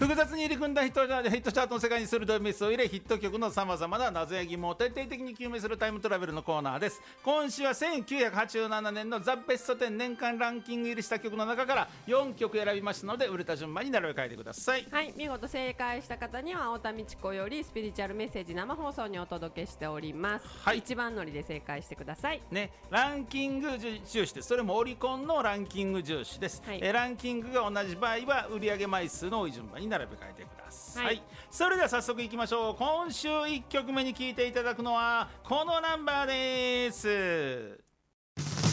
複雑に入り組んだヒットチャートの世界に鋭いメスを入れ、ヒット曲のさまざまな謎や疑問を徹底的に究明するタイムトラベルのコーナーです。今週は1987年のザ・ベスト10年間ランキング入りした曲の中から4曲選びましたので、売れた順番に並べ替えてください。 はい、見事正解した方には青田美智子よりスピリチュアルメッセージ生放送にお届けしております。 はい、 一番乗りで正解してくださいね。ランキング重視です。それもオリコンのランキング重視です。 はい、 ランキングが同じ場合は売上枚数の多い順番に並べ替えてください。 はい、 それでは早速いきましょう。今週1曲目に聴いていただくのはこのナンバーです。